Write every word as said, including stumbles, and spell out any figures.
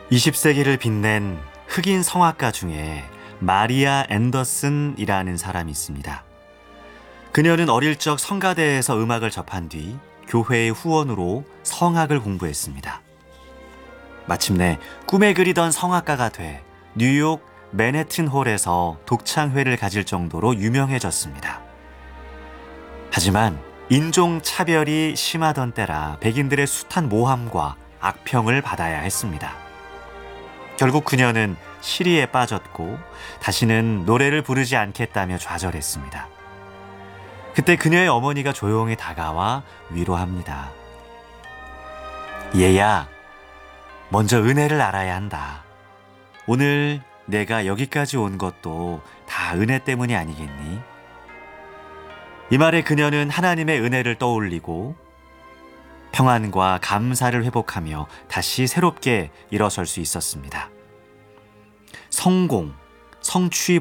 이십 세기를 빛낸 흑인 성악가 중에 마리아 앤더슨이라는 사람이 있습니다. 그녀는 어릴 적 성가대에서 음악을 접한 뒤 교회의 후원으로 성악을 공부했습니다. 마침내 꿈에 그리던 성악가가 돼 뉴욕 맨해튼 홀에서 독창회를 가질 정도로 유명해졌습니다. 하지만 인종차별이 심하던 때라 백인들의 숱한 모함과 악평을 받아야 했습니다. 결국 그녀는 시리에 빠졌고 다시는 노래를 부르지 않겠다며 좌절했습니다. 그때 그녀의 어머니가 조용히 다가와 위로합니다. 얘야, 먼저 은혜를 알아야 한다. 오늘 내가 여기까지 온 것도 다 은혜 때문이 아니겠니? 이 말에 그녀는 하나님의 은혜를 떠올리고 평안과 감사를 회복하며 다시 새롭게 일어설 수 있었습니다. 성공, 성취